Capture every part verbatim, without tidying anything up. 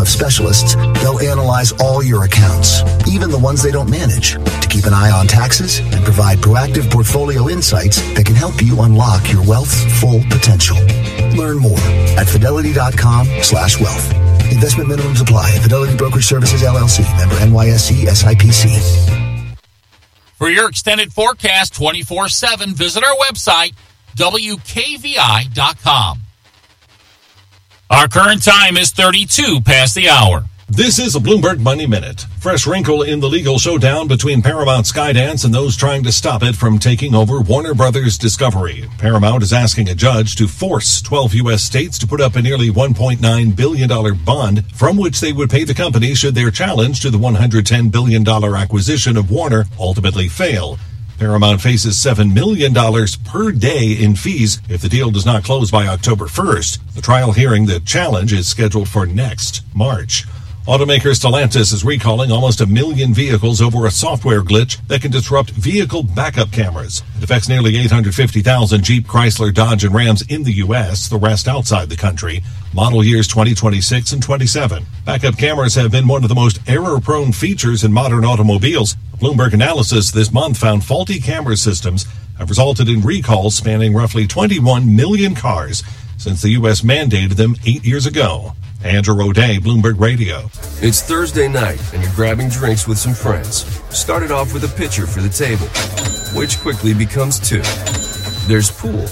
of specialists, they'll analyze all your accounts, even the ones they don't manage, to keep an eye on taxes and provide proactive portfolio insights that can help you unlock your wealth's full potential. Learn more at fidelity.com slash wealth. Investment minimums apply. Fidelity Brokerage Services, L L C. Member N Y S E, S I P C. For your extended forecast twenty-four seven, visit our website, W K V I dot com. Our current time is thirty-two past the hour. This is a Bloomberg Money Minute. Fresh wrinkle in the legal showdown between Paramount Skydance and those trying to stop it from taking over Warner Brothers Discovery. Paramount is asking a judge to force twelve U S states to put up a nearly one point nine billion dollars bond from which they would pay the company should their challenge to the one hundred ten billion dollars acquisition of Warner ultimately fail. Paramount faces seven million dollars per day in fees if the deal does not close by October first. The trial hearing, the challenge, is scheduled for next March. Automaker Stellantis is recalling almost a million vehicles over a software glitch that can disrupt vehicle backup cameras. It affects nearly eight hundred fifty thousand Jeep, Chrysler, Dodge, and Rams in the U S, the rest outside the country. Model years twenty twenty-six and twenty-seven. Backup cameras have been one of the most error-prone features in modern automobiles. A Bloomberg analysis this month found faulty camera systems have resulted in recalls spanning roughly twenty-one million cars since the U S mandated them eight years ago. Andrew O'Day, Bloomberg Radio. It's Thursday night, and you're grabbing drinks with some friends. Started off with a pitcher for the table, which quickly becomes two. There's pool.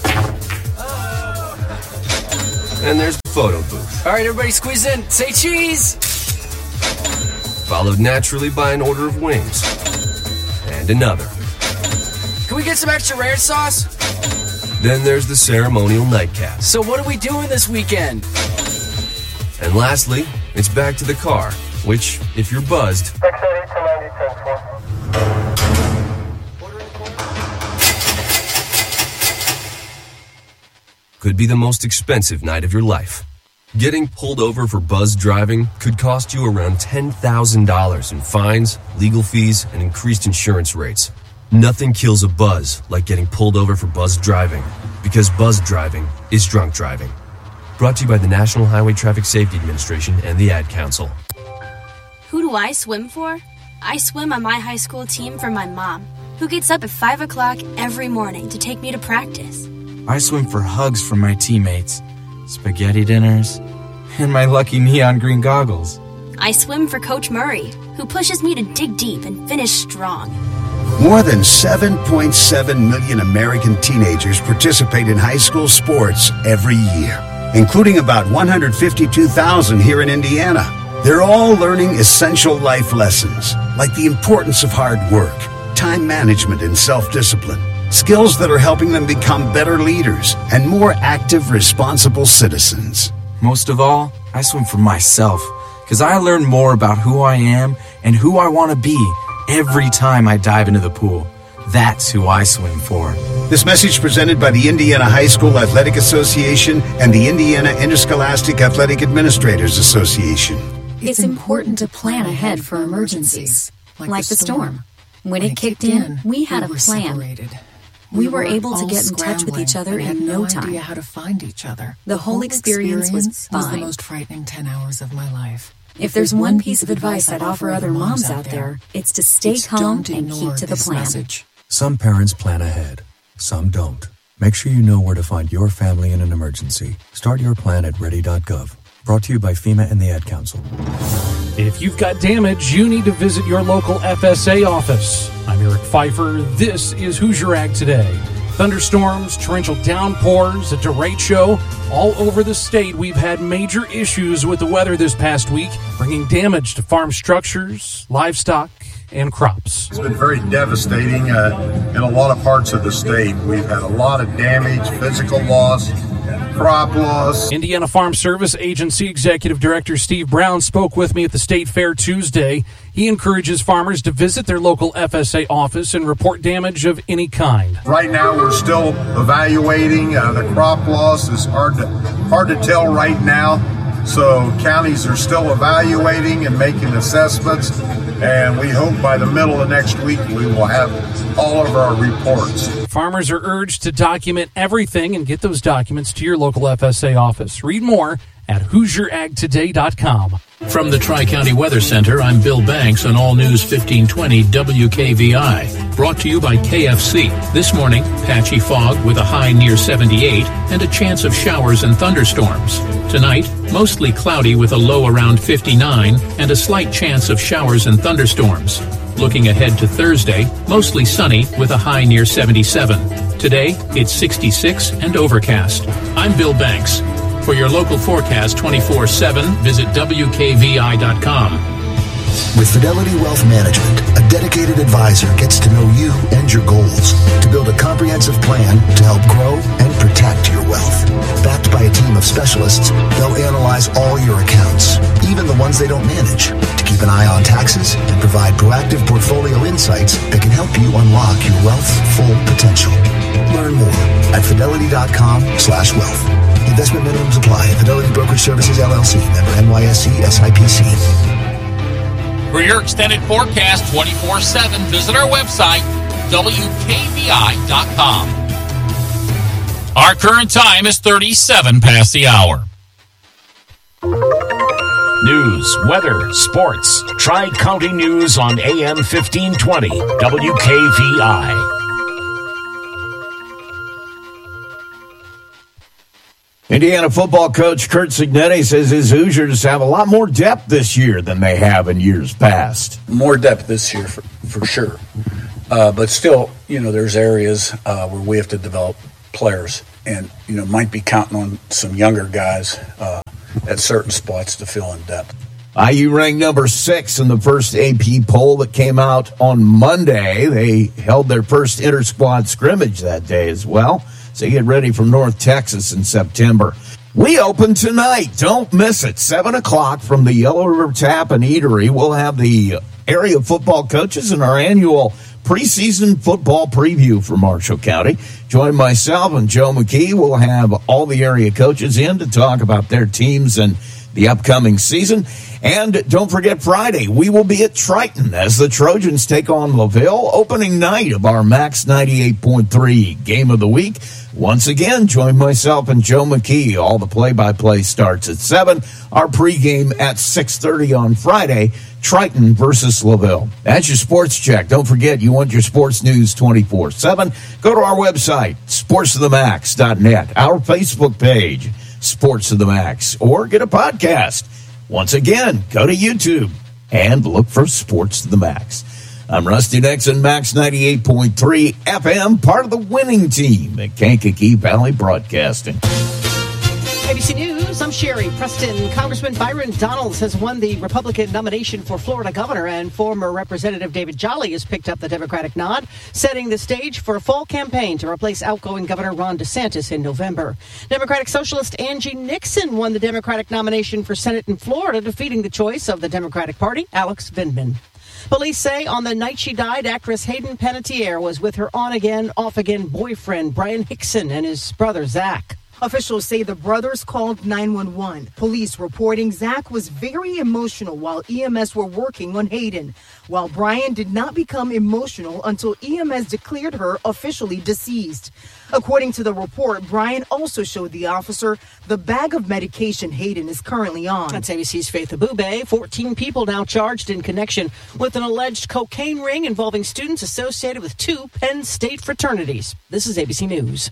And there's photo booth. All right, everybody squeeze in. Say cheese! Followed naturally by an order of wings. And another. Can we get some extra ranch sauce? Then there's the ceremonial nightcap. So what are we doing this weekend? And lastly, it's back to the car, which, if you're buzzed, could be the most expensive night of your life. Getting pulled over for buzz driving could cost you around ten thousand dollars in fines, legal fees, and increased insurance rates. Nothing kills a buzz like getting pulled over for buzz driving, because buzz driving is drunk driving. Brought to you by the National Highway Traffic Safety Administration and the Ad Council. Who do I swim for? I swim on my high school team for my mom, who gets up at five o'clock every morning to take me to practice. I swim for hugs from my teammates, spaghetti dinners, and my lucky neon green goggles. I swim for Coach Murray, who pushes me to dig deep and finish strong. More than seven point seven million American teenagers participate in high school sports every year, including about one hundred fifty-two thousand here in Indiana. They're all learning essential life lessons, like the importance of hard work, time management, and self-discipline. Skills that are helping them become better leaders and more active, responsible citizens. Most of all, I swim for myself, because I learn more about who I am and who I want to be every time I dive into the pool. That's who I swim for. This message presented by the Indiana High School Athletic Association and the Indiana Interscholastic Athletic Administrators Association. It's important to plan ahead for emergencies, like, like the storm. When it kicked in, we had a plan. Separated. We, we were were able to get in touch with each other in no time. Idea how to find each other. The, the whole, whole experience, experience was fine. Was the most frightening ten hours of my life. If, if there's, there's one piece of advice I'd offer other moms out there, it's to stay it's calm and keep to the plan. Message. Some parents plan ahead, some don't. Make sure you know where to find your family in an emergency. Start your plan at ready dot gov. Brought to you by FEMA and the Ad Council. If you've got damage, you need to visit your local F S A office. I'm Eric Pfeiffer. This is Hoosier Ag Today. Thunderstorms, torrential downpours, a derecho. All over the state, we've had major issues with the weather this past week, bringing damage to farm structures, livestock, and crops. It's been very devastating uh, in a lot of parts of the state. We've had a lot of damage, physical loss, crop loss. Indiana Farm Service Agency Executive Director Steve Brown spoke with me at the State Fair Tuesday. He encourages farmers to visit their local F S A office and report damage of any kind. Right now, we're still evaluating. Uh, the crop loss is hard to, hard to tell right now. So counties are still evaluating and making assessments. And we hope by the middle of next week we will have all of our reports. Farmers are urged to document everything and get those documents to your local F S A office. Read more at Hoosier Ag Today dot com. From the Tri-County Weather Center, I'm Bill Banks on All News fifteen twenty W K V I. Brought to you by K F C. This morning, patchy fog with a high near seventy-eight and a chance of showers and thunderstorms. Tonight, mostly cloudy with a low around fifty-nine and a slight chance of showers and thunderstorms. Looking ahead to Thursday, mostly sunny with a high near seventy-seven. Today, it's sixty-six and overcast. I'm Bill Banks. For your local forecast twenty-four seven, visit W K V I dot com. With Fidelity Wealth Management, a dedicated advisor gets to know you and your goals to build a comprehensive plan to help grow and protect your wealth. Backed by a team of specialists, they'll analyze all your accounts, even the ones they don't manage, to keep an eye on taxes and provide proactive portfolio insights that can help you unlock your wealth's full potential. Learn more at fidelity.com slash wealth. Investment minimums apply. Fidelity Brokerage Services, L L C. Member N Y S E S I P C. For your extended forecast twenty-four seven, visit our website, W K V I dot com. Our current time is thirty-seven past the hour. News, weather, sports. Tri-County News on A M fifteen twenty, W K V I. Indiana football coach Curt Cignetti says his Hoosiers have a lot more depth this year than they have in years past. More depth this year, for, for sure. Uh, but still, you know, there's areas uh, where we have to develop players and, you know, might be counting on some younger guys uh, at certain spots to fill in depth. I U ranked number six in the first A P poll that came out on Monday. They held their first inter-squad scrimmage that day as well. So get ready for North Texas in September. We open tonight. Don't miss it. seven o'clock from the Yellow River Tap and Eatery. We'll have the area football coaches in our annual preseason football preview for Marshall County. Join myself and Joe McKee. We'll have all the area coaches in to talk about their teams and the upcoming season. And don't forget Friday, we will be at Triton as the Trojans take on LaVille, opening night of our Max ninety-eight point three Game of the Week. Once again, join myself and Joe McKee. All the play-by-play starts at seven. Our pregame at six thirty on Friday, Triton versus LaVille. That's your sports check. Don't forget, you want your sports news twenty-four seven. Go to our website, sports of the max dot net, our Facebook page, Sports of the Max, or get a podcast. Once again, go to YouTube and look for Sports of the Max. I'm Rusty Nixon, Max ninety-eight point three F M, part of the winning team at Kankakee Valley Broadcasting. A B C News, I'm Sherry Preston. Congressman Byron Donalds has won the Republican nomination for Florida governor, and former Representative David Jolly has picked up the Democratic nod, setting the stage for a fall campaign to replace outgoing Governor Ron DeSantis in November. Democratic Socialist Angie Nixon won the Democratic nomination for Senate in Florida, defeating the choice of the Democratic Party, Alex Vindman. Police say on the night she died, actress Hayden Panettiere was with her on-again, off-again boyfriend, Brian Hickson, and his brother, Zach. Officials say the brothers called nine one one. Police reporting Zach was very emotional while E M S were working on Hayden, while Brian did not become emotional until E M S declared her officially deceased. According to the report, Brian also showed the officer the bag of medication Hayden is currently on. That's A B C's Faith Abube. fourteen people now charged in connection with an alleged cocaine ring involving students associated with two Penn State fraternities. This is A B C News.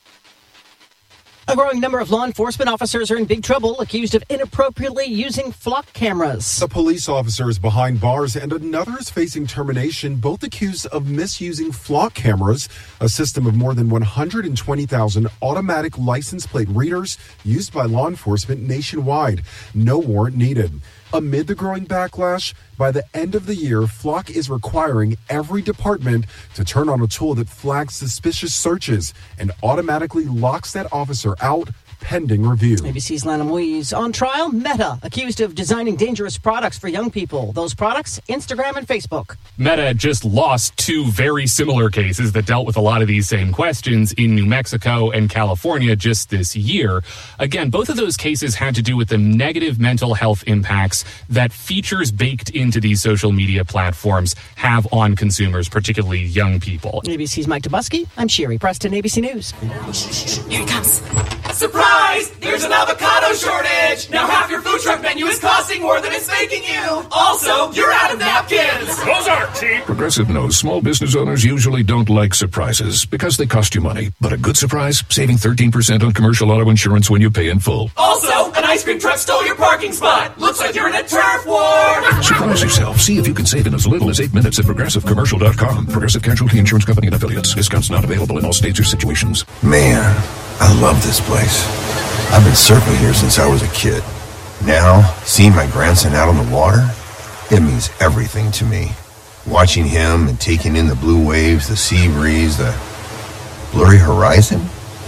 A growing number of law enforcement officers are in big trouble, accused of inappropriately using flock cameras. A police officer is behind bars and another is facing termination, both accused of misusing flock cameras, a system of more than one hundred twenty thousand automatic license plate readers used by law enforcement nationwide. No warrant needed. Amid the growing backlash, by the end of the year, Flock is requiring every department to turn on a tool that flags suspicious searches and automatically locks that officer out pending review. A B C's Lana Moise. On trial, Meta, accused of designing dangerous products for young people. Those products, Instagram and Facebook. Meta just lost two very similar cases that dealt with a lot of these same questions in New Mexico and California just this year. Again, both of those cases had to do with the negative mental health impacts that features baked into these social media platforms have on consumers, particularly young people. A B C's Mike Tobuski. I'm Sherry Preston, A B C News. Here he comes. Surprise! Surprise! There's an avocado shortage! Now half your food truck menu is costing more than it's making you! Also, you're out of napkins! Those aren't cheap! Progressive knows small business owners usually don't like surprises because they cost you money. But a good surprise, saving thirteen percent on commercial auto insurance when you pay in full. Also, an ice cream truck stole your parking spot! Looks like you're in a turf war! Surprise yourself. See if you can save in as little as eight minutes at progressive commercial dot com. Progressive Casualty Insurance Company and affiliates. Discounts not available in all states or situations. Man, I love this place. I've been surfing here since I was a kid. Now, seeing my grandson out on the water, it means everything to me. Watching him and taking in the blue waves, the sea breeze, the blurry horizon.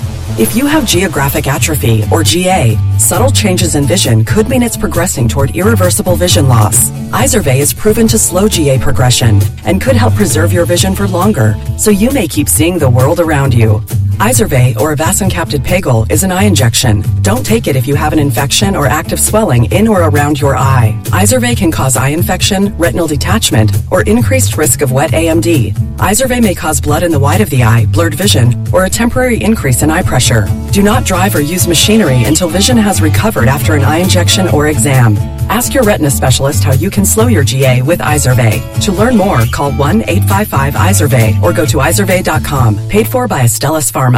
If you have geographic atrophy, or G A, subtle changes in vision could mean it's progressing toward irreversible vision loss. Izervay is proven to slow G A progression and could help preserve your vision for longer, so you may keep seeing the world around you. Izervay, or avacincaptad pegol, is an eye injection. Don't take it if you have an infection or active swelling in or around your eye. Izervay can cause eye infection, retinal detachment, or increased risk of wet A M D. Izervay may cause blood in the white of the eye, blurred vision, or a temporary increase in eye pressure. Do not drive or use machinery until vision has recovered after an eye injection or exam. Ask your retina specialist how you can slow your G A with Izervay. To learn more, call one eight five five Izervay or go to izervay dot com. Paid for by Astellas Pharma.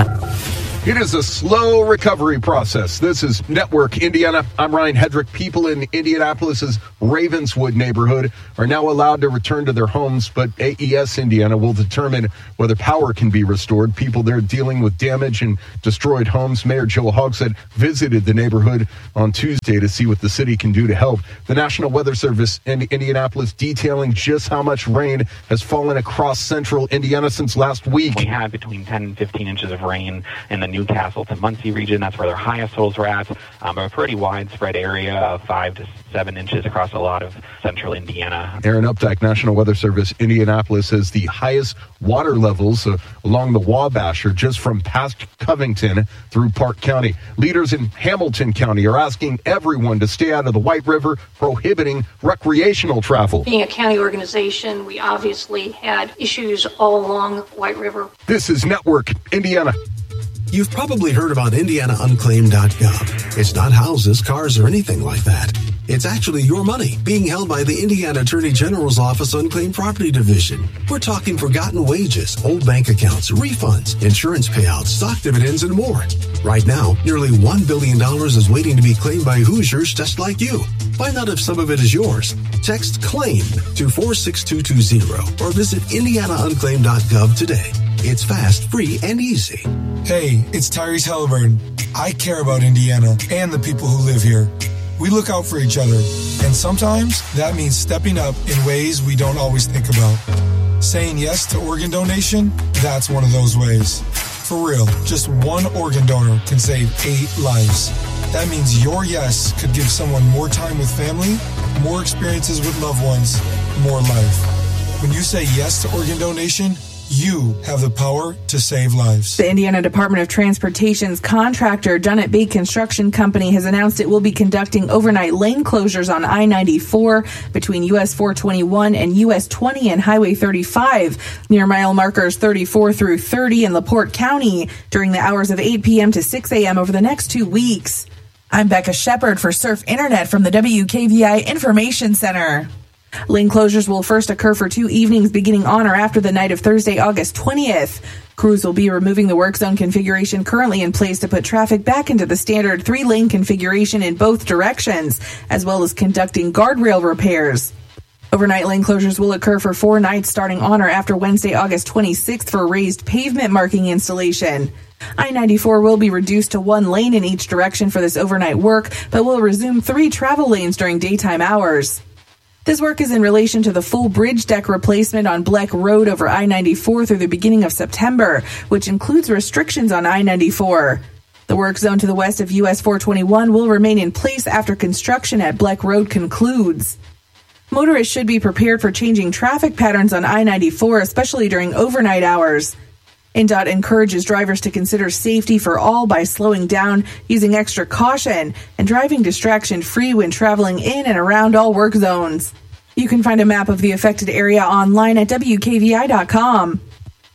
It is a slow recovery process. This is Network Indiana. I'm Ryan Hedrick. People in Indianapolis's Ravenswood neighborhood are now allowed to return to their homes, but A E S Indiana will determine whether power can be restored. People there dealing with damage and destroyed homes. Mayor Joe Hogsett visited the neighborhood on Tuesday to see what the city can do to help. The National Weather Service in Indianapolis detailing just how much rain has fallen across central Indiana since last week. We had between ten and fifteen inches of rain in the Newcastle to Muncie region. That's where their highest totals were at. Um, a pretty widespread area of five to seven inches across a lot of central Indiana. Aaron Updike, National Weather Service, Indianapolis, has the highest water levels uh, along the Wabash, or just from past Covington through Park County. Leaders in Hamilton County are asking everyone to stay out of the White River, prohibiting recreational travel. Being a county organization, we obviously had issues all along White River. This is Network Indiana. You've probably heard about Indiana Unclaimed dot gov. It's not houses, cars, or anything like that. It's actually your money being held by the Indiana Attorney General's Office Unclaimed Property Division. We're talking forgotten wages, old bank accounts, refunds, insurance payouts, stock dividends, and more. Right now, nearly one billion dollars is waiting to be claimed by Hoosiers just like you. Find out if some of it is yours. Text CLAIM to four six two two zero or visit Indiana Unclaimed dot gov today. It's fast, free, and easy. Hey, it's Tyrese Halliburton. I care about Indiana and the people who live here. We look out for each other, and sometimes that means stepping up in ways we don't always think about. Saying yes to organ donation, that's one of those ways. For real, just one organ donor can save eight lives. That means your yes could give someone more time with family, more experiences with loved ones, more life. When you say yes to organ donation, you have the power to save lives. The Indiana Department of Transportation's contractor, Dunnett Bay Construction Company, has announced it will be conducting overnight lane closures on I ninety-four between U S four twenty-one and U S twenty and Highway thirty-five near mile markers thirty-four through thirty in LaPorte County during the hours of eight p.m. to six a.m. over the next two weeks. I'm Becca Shepard for Surf Internet from the W K V I Information Center. Lane closures will first occur for two evenings beginning on or after the night of Thursday, August twentieth. Crews will be removing the work zone configuration currently in place to put traffic back into the standard three-lane configuration in both directions, as well as conducting guardrail repairs. Overnight lane closures will occur for four nights starting on or after Wednesday, August twenty-sixth for raised pavement marking installation. I ninety-four will be reduced to one lane in each direction for this overnight work, but will resume three travel lanes during daytime hours. This work is in relation to the full bridge deck replacement on Bleck Road over I ninety-four through the beginning of September, which includes restrictions on I ninety-four. The work zone to the west of U S four twenty-one will remain in place after construction at Bleck Road concludes. Motorists should be prepared for changing traffic patterns on I ninety-four, especially during overnight hours. N D O T encourages drivers to consider safety for all by slowing down, using extra caution, and driving distraction-free when traveling in and around all work zones. You can find a map of the affected area online at W K V I dot com.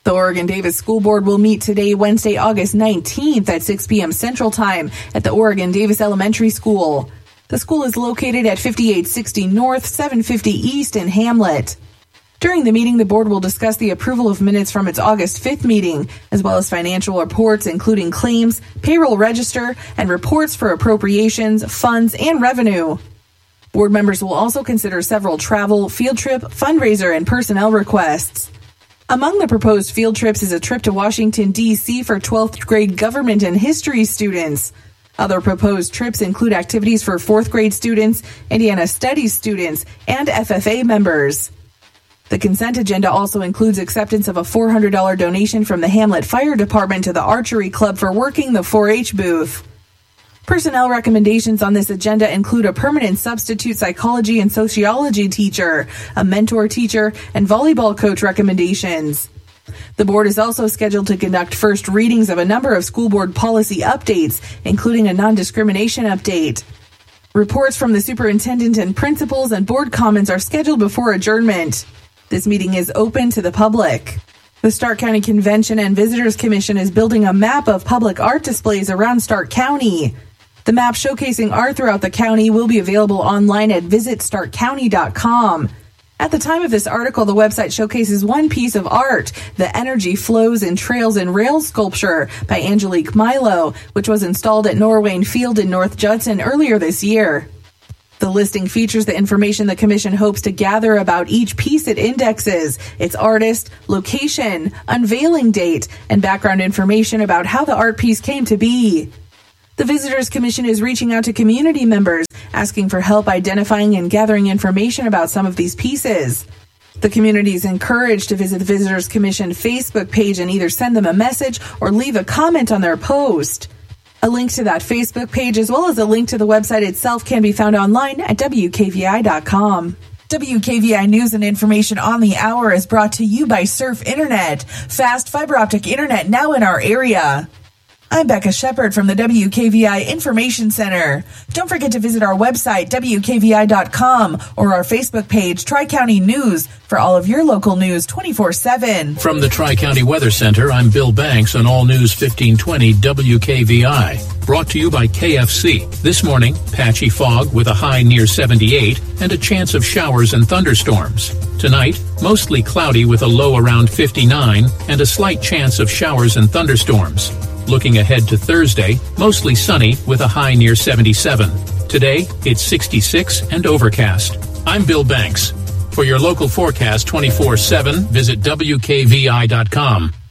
The Oregon-Davis School Board will meet today, Wednesday, August nineteenth at six p.m. Central Time at the Oregon-Davis Elementary School. The school is located at fifty-eight sixty North, seven fifty East in Hamlet. During the meeting, the board will discuss the approval of minutes from its August fifth meeting, as well as financial reports, including claims, payroll register, and reports for appropriations, funds, and revenue. Board members will also consider several travel, field trip, fundraiser, and personnel requests. Among the proposed field trips is a trip to Washington, D C for twelfth grade government and history students. Other proposed trips include activities for fourth grade students, Indiana Studies students, and F F A members. The consent agenda also includes acceptance of a four hundred dollars donation from the Hamlet Fire Department to the Archery Club for working the four H booth. Personnel recommendations on this agenda include a permanent substitute psychology and sociology teacher, a mentor teacher, and volleyball coach recommendations. The board is also scheduled to conduct first readings of a number of school board policy updates, including a non-discrimination update. Reports from the superintendent and principals and board comments are scheduled before adjournment. This meeting is open to the public. The Stark County Convention and Visitors Commission is building a map of public art displays around Stark County. The map showcasing art throughout the county will be available online at visit stark county dot com. At the time of this article, the website showcases one piece of art, the Energy Flows in Trails and Rails sculpture by Angelique Milo, which was installed at Norwayne Field in North Judson earlier this year. The listing features the information the commission hopes to gather about each piece it indexes, its artist, location, unveiling date, and background information about how the art piece came to be. The Visitors Commission is reaching out to community members, asking for help identifying and gathering information about some of these pieces. The community is encouraged to visit the Visitors Commission Facebook page and either send them a message or leave a comment on their post. A link to that Facebook page, as well as a link to the website itself, can be found online at W K V I dot com. W K V I News and information on the hour is brought to you by Surf Internet, fast fiber optic internet now in our area. I'm Becca Shepard from the W K V I Information Center. Don't forget to visit our website, W K V I dot com, or our Facebook page, Tri-County News, for all of your local news twenty-four seven. From the Tri-County Weather Center, I'm Bill Banks on All News fifteen twenty W K V I. Brought to you by K F C. This morning, patchy fog with a high near seventy-eight and a chance of showers and thunderstorms. Tonight, mostly cloudy with a low around fifty-nine and a slight chance of showers and thunderstorms. Looking ahead to Thursday, mostly sunny with a high near seventy-seven. Today, it's sixty-six and overcast. I'm Bill Banks. For your local forecast twenty-four seven, visit W K V I dot com.